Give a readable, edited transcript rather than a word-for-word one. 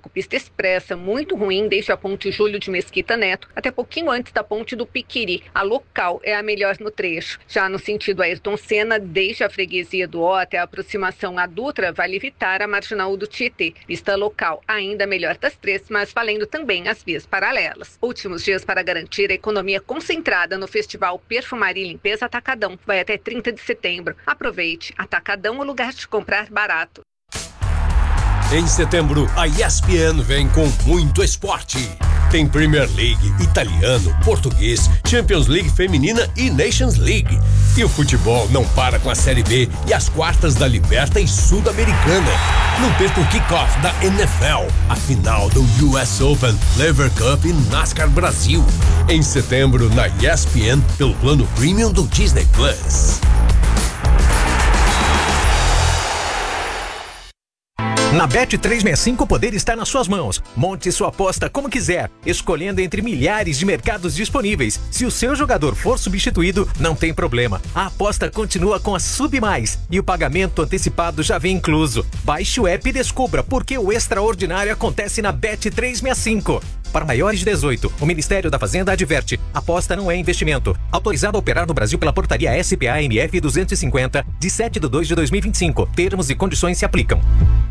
Pernambuco. Pista expressa muito ruim desde a ponte Júlio de Mesquita Neto até pouquinho antes da ponte do Piquiri. A local é a melhor no trecho. Já no sentido Ayrton Senna, desde a freguesia do Ó até a aproximação à Dutra, Vale Evitar a marginal do Tietê. Pista local ainda melhor das três, mas valendo também as vias paralelas. Últimos dias para garantir a economia concentrada no Festival Perfumaria e Limpeza Atacadão. Vai até 30 de setembro. Aproveite. Atacadão é o lugar de comprar barato. Em setembro, a ESPN vem com muito esporte. Tem Premier League, italiano, português, Champions League feminina e Nations League. E o futebol não para com a Série B e as quartas da Liberta e Sul-Americana. Não perca o kickoff da NFL, a final do US Open, Lever Cup e NASCAR Brasil. Em setembro, na ESPN, pelo plano Premium do Disney Plus. Na Bet365 o poder está nas suas mãos. Monte sua aposta como quiser, escolhendo entre milhares de mercados disponíveis. Se o seu jogador for substituído, não tem problema. A aposta continua com a Sub Mais e o pagamento antecipado já vem incluso. Baixe o app e descubra por que o extraordinário acontece na Bet365. Para maiores de 18, o Ministério da Fazenda adverte: aposta não é investimento. Autorizado a operar no Brasil pela portaria SPA-MF 250, de 7/2/2025. Termos e condições se aplicam.